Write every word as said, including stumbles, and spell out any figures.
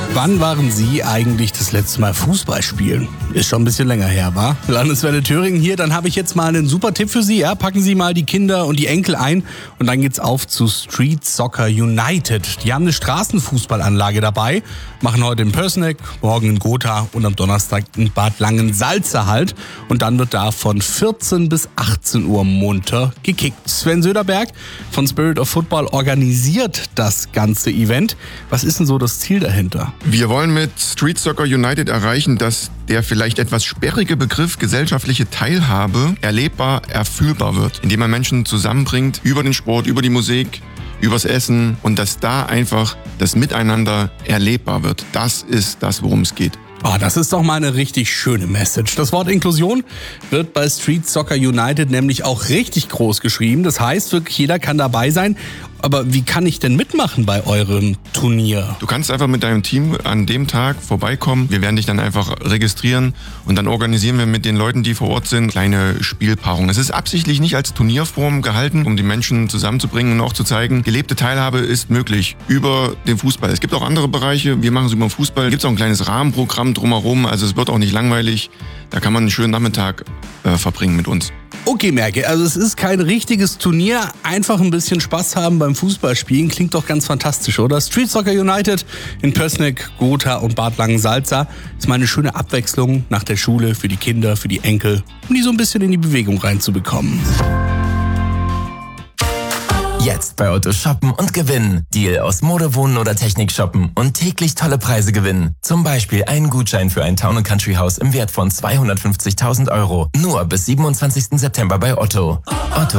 Wann waren Sie eigentlich das letzte Mal Fußball spielen? Ist schon ein bisschen länger her, wa? Landeswelle Thüringen hier, dann habe ich jetzt mal einen super Tipp für Sie. Ja? Packen Sie mal die Kinder und die Enkel ein und dann geht's auf zu Street Soccer United. Die haben eine Straßenfußballanlage dabei, machen heute in Pößneck, morgen in Gotha und am Donnerstag in Bad Langensalza halt. Und dann wird da von vierzehn bis achtzehn Uhr munter gekickt. Sven Söderberg von Spirit of Football organisiert das ganze Event. Was ist denn so das Ziel dahinter? Wir wollen mit Street Soccer United erreichen, dass der vielleicht etwas sperrige Begriff gesellschaftliche Teilhabe erlebbar, erfühlbar wird, indem man Menschen zusammenbringt über den Sport, über die Musik, übers Essen und dass da einfach das Miteinander erlebbar wird. Das ist das, worum es geht. Oh, das ist doch mal eine richtig schöne Message. Das Wort Inklusion wird bei Street Soccer United nämlich auch richtig groß geschrieben. Das heißt, wirklich jeder kann dabei sein. Aber wie kann ich denn mitmachen bei eurem Turnier? Du kannst einfach mit deinem Team an dem Tag vorbeikommen. Wir werden dich dann einfach registrieren und dann organisieren wir mit den Leuten, die vor Ort sind, kleine Spielpaarungen. Es ist absichtlich nicht als Turnierform gehalten, um die Menschen zusammenzubringen und auch zu zeigen, gelebte Teilhabe ist möglich über den Fußball. Es gibt auch andere Bereiche, wir machen es über den Fußball. Es gibt auch ein kleines Rahmenprogramm drumherum, also es wird auch nicht langweilig. Da kann man einen schönen Nachmittag äh, verbringen mit uns. Okay, merke, also es ist kein richtiges Turnier, einfach ein bisschen Spaß haben beim Fußballspielen, klingt doch ganz fantastisch, oder? Street Soccer United in Pößneck, Gotha und Bad Langensalza ist mal eine schöne Abwechslung nach der Schule für die Kinder, für die Enkel, um die so ein bisschen in die Bewegung reinzubekommen. Jetzt bei Otto shoppen und gewinnen. Deal aus Mode, Wohnen oder Technik shoppen und täglich tolle Preise gewinnen. Zum Beispiel einen Gutschein für ein Town and Country Haus im Wert von zweihundertfünfzigtausend Euro. Nur bis siebenundzwanzigsten September bei Otto. Otto.